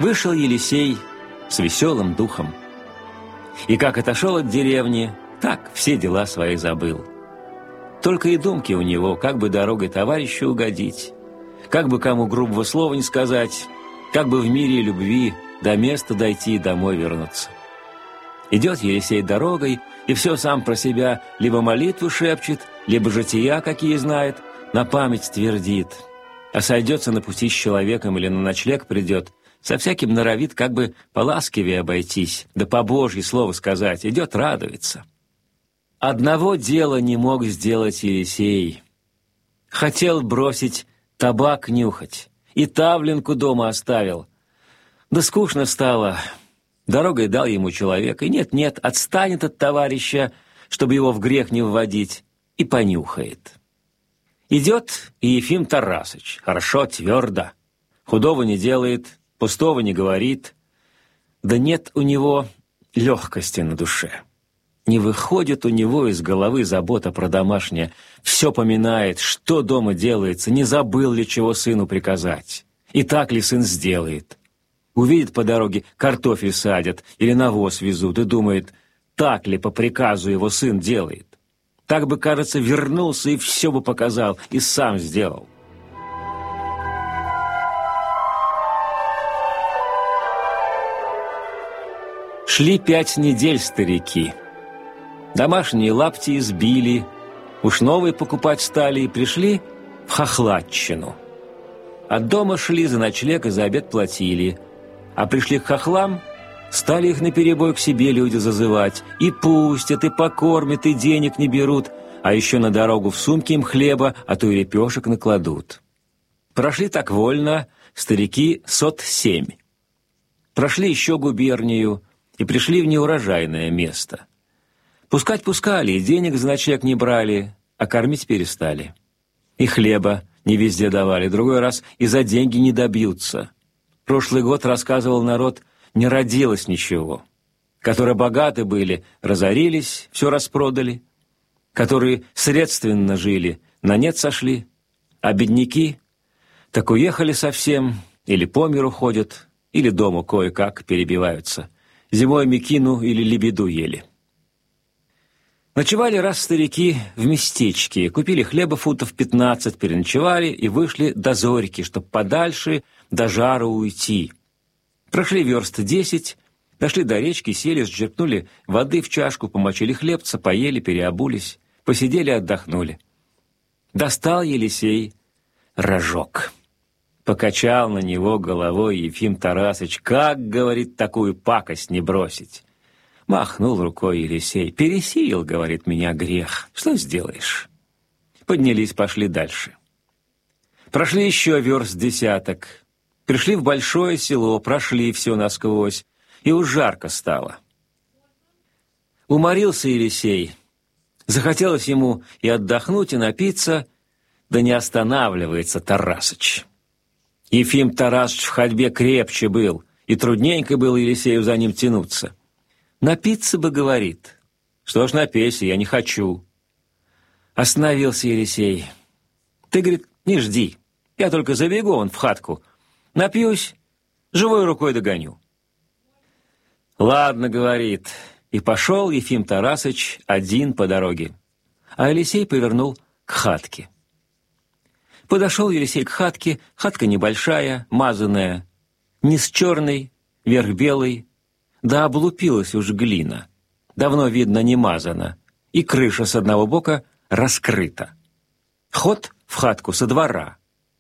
Вышел Елисей с веселым духом. И как отошел от деревни, так все дела свои забыл. Только и думки у него, как бы дорогой товарищу угодить, как бы кому грубого слова не сказать, как бы в мире и любви до места дойти и домой вернуться. Идет Елисей дорогой, и все сам про себя либо молитву шепчет, либо жития, какие знает, на память твердит. А сойдется на пути с человеком или на ночлег придет, со всяким норовит как бы поласкивее обойтись, да по Божье слово сказать, идет радуется. Одного дела не мог сделать Елисей. Хотел бросить табак нюхать, и тавлинку дома оставил. Да скучно стало. Дорогой дал ему человек, и нет-нет, отстанет от товарища, чтобы его в грех не вводить, и понюхает. Идет и Ефим Тарасыч, хорошо, твердо, худого не делает, пустого не говорит, да нет у него легкости на душе. Не выходит у него из головы забота про домашнее, все поминает, что дома делается, не забыл ли чего сыну приказать, и так ли сын сделает. Увидит по дороге, картофель садят или навоз везут, и думает, так ли по приказу его сын делает. Так бы, кажется, вернулся и все бы показал, и сам сделал. Шли 5 недель старики. Домашние лапти избили, уж новые покупать стали и пришли в хохладчину. От дома шли, за ночлег и за обед платили, а пришли к хохлам, стали их наперебой к себе люди зазывать, и пустят, и покормят, и денег не берут, а еще на дорогу в сумке им хлеба, а то и лепешек накладут. Прошли так вольно старики 107. Прошли еще губернию и пришли в неурожайное место. Пускать пускали, и денег за ночлег не брали, а кормить перестали. И хлеба не везде давали, другой раз и за деньги не добьются. Прошлый год, рассказывал народ, не родилось ничего. Которые богаты были, разорились, все распродали. Которые средственно жили, на нет сошли. А бедняки так уехали совсем, или по миру ходят, или дома кое-как перебиваются. Зимой мекину или лебеду ели. Ночевали раз старики в местечке, купили хлеба футов 15, переночевали и вышли до зорьки, чтоб подальше до жару уйти. Прошли верст 10, дошли до речки, сели, сжерпнули воды в чашку, помочили хлебца, поели, переобулись, посидели, отдохнули. Достал Елисей рожок. Покачал на него головой Ефим Тарасыч. «Как, — говорит, — такую пакость не бросить?» Махнул рукой Елисей. «Пересеял, — говорит, — меня грех. Что сделаешь?» Поднялись, пошли дальше. Прошли еще верст 10. Пришли в большое село, прошли все насквозь, и уж жарко стало. Уморился Елисей. Захотелось ему и отдохнуть, и напиться, да не останавливается Тарасыч. Ефим Тарасыч в ходьбе крепче был, и трудненько было Елисею за ним тянуться. «Напиться бы, — говорит. — Что ж, напейся, я не хочу». Остановился Елисей. «Ты, — говорит, — не жди, я только забегу вон в хатку, напьюсь, живой рукой догоню». «Ладно, — говорит, — и пошел Ефим Тарасыч один по дороге, а Елисей повернул к хатке. Подошел Елисей к хатке, хатка небольшая, мазаная, низ черный, верх белый, да облупилась уж глина, давно видно не мазана, и крыша с одного бока раскрыта. Ход в хатку со двора.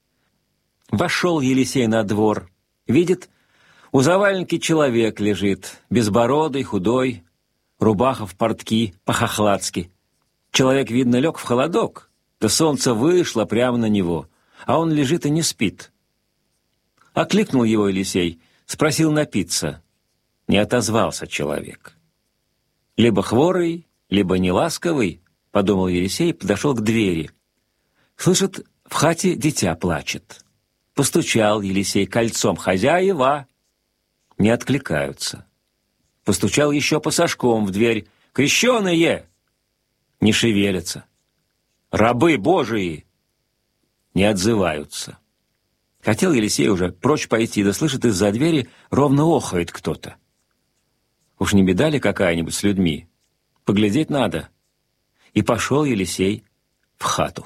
Вошел Елисей на двор, видит, у заваленки человек лежит, безбородый, худой, рубаха в портки, по-хохладски. Человек, видно, лег в холодок, да солнце вышло прямо на него, а он лежит и не спит. Окликнул его Елисей, спросил напиться. Не отозвался человек. «Либо хворый, либо неласковый», — подумал Елисей и подошел к двери. Слышит, в хате дитя плачет. Постучал Елисей кольцом: «Хозяева!» Не откликаются. Постучал еще посошком в дверь: «Крещеные!» Не шевелятся. «Рабы Божии!» Не отзываются. Хотел Елисей уже прочь пойти, да слышит, из-за двери ровно охает кто-то. Уж не беда ли какая-нибудь с людьми? Поглядеть надо. И пошел Елисей в хату.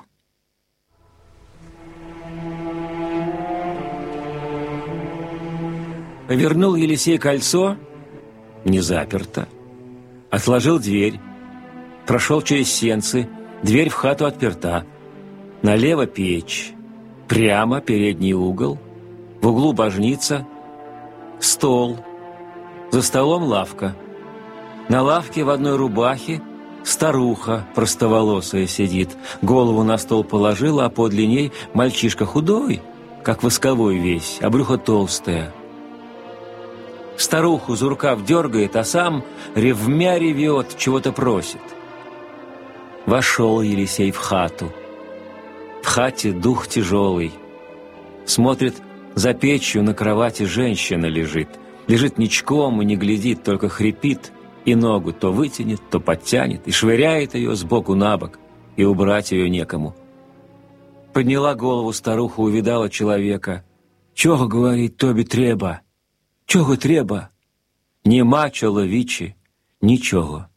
Повернул Елисей кольцо, не заперто. Отложил дверь, прошел через сенцы, дверь в хату отперта. Налево печь, прямо передний угол, в углу божница, стол, за столом лавка. На лавке в одной рубахе старуха простоволосая сидит, голову на стол положила, а подле ней мальчишка худой, как восковой весь, а брюхо толстое. Старуху за рукав дергает, а сам ревмя ревет, чего-то просит. Вошел Елисей в хату. В хате дух тяжелый. Смотрит, за печью на кровати женщина лежит. Лежит ничком и не глядит, только хрипит, и ногу то вытянет, то подтянет, и швыряет ее сбоку на бок, и убрать ее некому. Подняла голову старуха, увидала человека. «Чого, — говорит, — тобі треба? Чого треба?» «Нема, чоловічі, ничего».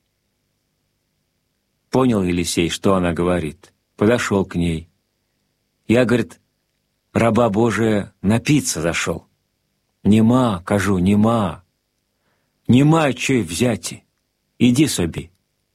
Понял Елисей, что она говорит. Подошел к ней. «Я, — говорит, — раба Божия, напиться зашел. Нема, кажу, нема. Нема чей взяти. Иди собі».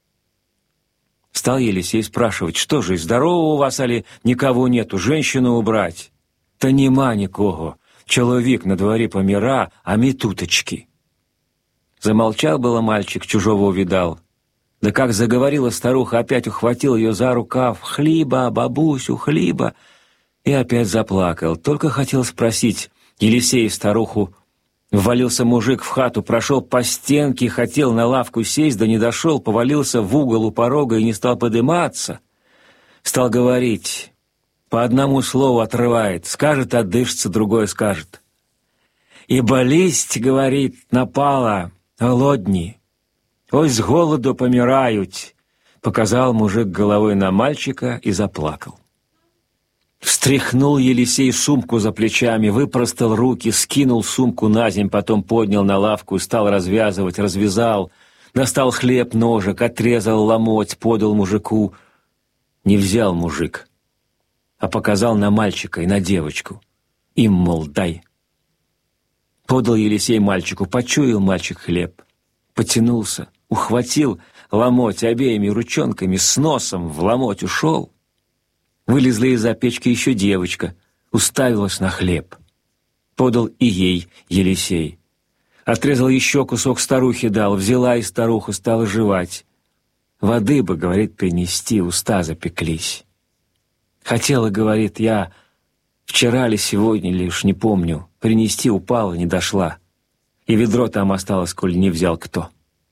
Стал Елисей спрашивать, что же, здорово у вас, али никого нету, женщину убрать? Та нема никого. Человек на дворе помира, а ми туточки. Замолчал было мальчик, чужого увидал. Да как заговорила старуха, опять ухватил ее за рукав. «Хлиба, бабусю, хлиба!» И опять заплакал. Только хотел спросить Елисей старуху. Ввалился мужик в хату, прошел по стенке, хотел на лавку сесть, да не дошел, повалился в угол у порога и не стал подыматься. Стал говорить, по одному слову отрывает, скажет, отдышится, другое скажет. «И болезнь, — говорит, — напала, голодні. Ось с голоду помирают», — показал мужик головой на мальчика и заплакал. Встряхнул Елисей сумку за плечами, выпростал руки, скинул сумку на земь, потом поднял на лавку и стал развязывать, развязал, достал хлеб, ножик, отрезал ломоть, подал мужику. Не взял мужик, а показал на мальчика и на девочку. Им, мол, дай. Подал Елисей мальчику, почуял мальчик хлеб, потянулся, ухватил ломоть обеими ручонками, с носом в ломоть ушел. Вылезла из-за печки еще девочка, уставилась на хлеб. Подал и ей Елисей. Отрезал еще кусок, старухе дал, взяла и старуха стала жевать. «Воды бы, — говорит, — принести, уста запеклись. Хотела, — говорит, — я вчера ли сегодня ли, уж не помню, принести упала, не дошла. И ведро там осталось, коль не взял кто».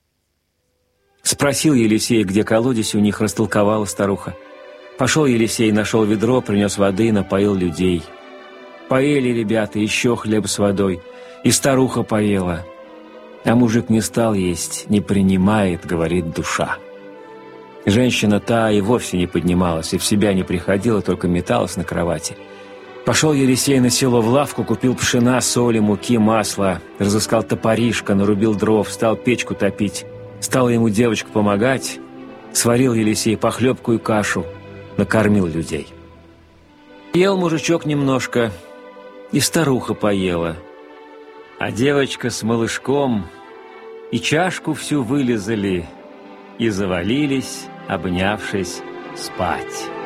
Спросил Елисей, где колодец у них, растолковала старуха. Пошел Елисей, нашел ведро, принес воды и напоил людей. Поели ребята, еще хлеб с водой, и старуха поела. А мужик не стал есть, не принимает, говорит, душа. Женщина та и вовсе не поднималась, и в себя не приходила, только металась на кровати. Пошел Елисей на село в лавку, купил пшена, соли, муки, масла, разыскал топоришко, нарубил дров, стал печку топить. Стала ему девочка помогать, сварил Елисей похлебку и кашу, накормил людей. Ел мужичок немножко, и старуха поела, а девочка с малышком и чашку всю вылизали и завалились, обнявшись, спать.